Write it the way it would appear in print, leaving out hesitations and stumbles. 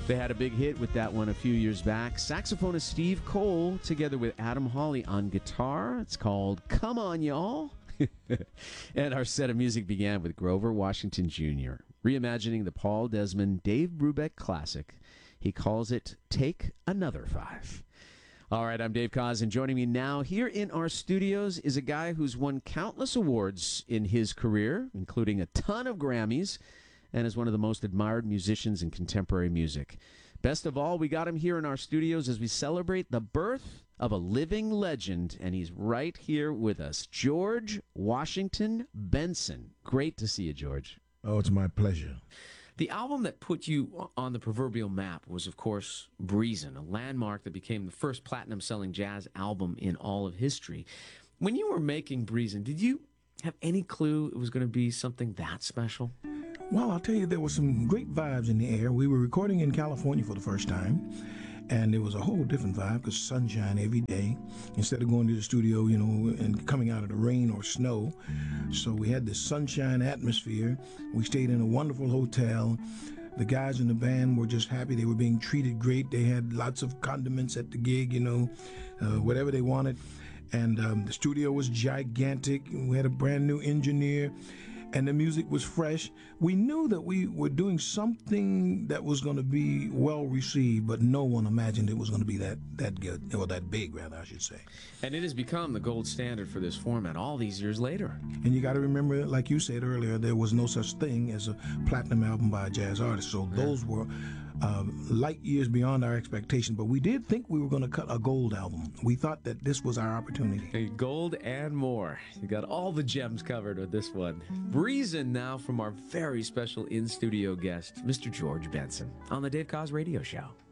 They had a big hit with that one a few years back. Saxophonist Steve Cole together with Adam Hawley on guitar. It's called Come On Y'all. And our set of music began with Grover Washington Jr. reimagining the Paul Desmond Dave Brubeck classic. He calls it Take Another Five. All right, I'm Dave Koz, and joining me now here in our studios is a guy who's won countless awards in his career, including a ton of Grammys, and is one of the most admired musicians in contemporary music. Best of all, we got him here in our studios as we celebrate the birth of a living legend, and he's right here with us, George Washington Benson. Great to see you, George. Oh, it's my pleasure. The album that put you on the proverbial map was, of course, Breezin', a landmark that became the first platinum-selling jazz album in all of history. When you were making Breezin', did you have any clue it was going to be something that special? Well, I'll tell you, there were some great vibes in the air. We were recording in California for the first time, and it was a whole different vibe because sunshine every day instead of going to the studio, you know, and coming out of the rain or snow. So we had this sunshine atmosphere. We stayed in a wonderful hotel. The guys in the band were just happy. They were being treated great. They had lots of condiments at the gig, you know, whatever they wanted. And the studio was gigantic. We had a brand new engineer, and the music was fresh. We knew that we were doing something that was going to be well received, but no one imagined it was going to be that good, or that big, rather, I should say. And it has become the gold standard for this format all these years later. And you got to remember, like you said earlier, there was no such thing as a platinum album by a jazz artist. So those were light years beyond our expectation. But we did think we were going to cut a gold album. We thought that this was our opportunity. Gold and more. You got all the gems covered with this one. Breezin' now from our very special in-studio guest, Mr. George Benson, on the Dave Koz Radio Show.